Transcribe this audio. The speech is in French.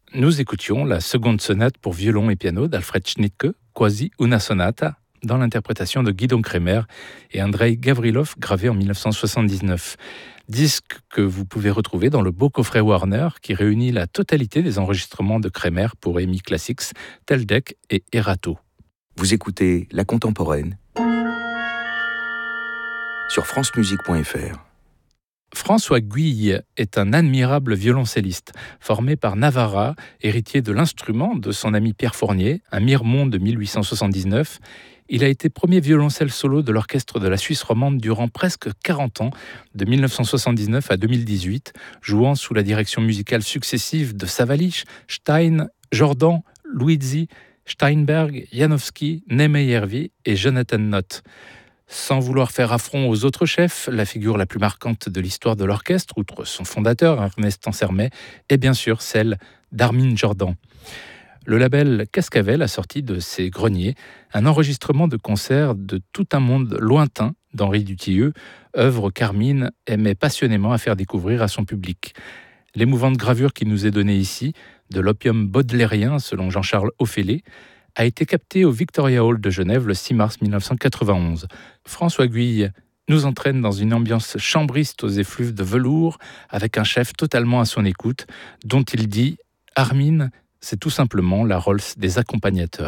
Nous écoutions la seconde sonate pour violon et piano d'Alfred Schnittke, Quasi una sonata, dans l'interprétation de Guidon Kremer et Andrei Gavrilov, gravé en 1979. Disque que vous pouvez retrouver dans le beau coffret Warner qui réunit la totalité des enregistrements de Kremer pour EMI Classics, Teldec et Erato. Vous écoutez La Contemporaine sur francemusique.fr. François Guille est un admirable violoncelliste, formé par Navarra, héritier de l'instrument de son ami Pierre Fournier, un Mirmont de 1879. Il a été premier violoncelle solo de l'orchestre de la Suisse romande durant presque 40 ans, de 1979 à 2018, jouant sous la direction musicale successive de Savalich, Stein, Jordan, Luizzi, Steinberg, Janowski, Nemeyervi et Jonathan Nott. Sans vouloir faire affront aux autres chefs, la figure la plus marquante de l'histoire de l'orchestre, outre son fondateur, Ernest Ansermet, est bien sûr celle d'Armin Jordan. Le label Cascavel a sorti de ses greniers un enregistrement de concert de Tout un monde lointain d'Henri Dutilleux, œuvre qu'Armin aimait passionnément à faire découvrir à son public. L'émouvante gravure qui nous est donnée ici, de l'opium baudelairien selon Jean-Charles Ophélet, a été captée au Victoria Hall de Genève le 6 mars 1991. François Guille nous entraîne dans une ambiance chambriste aux effluves de velours, avec un chef totalement à son écoute, dont il dit « Armin, c'est tout simplement la Rolls des accompagnateurs ».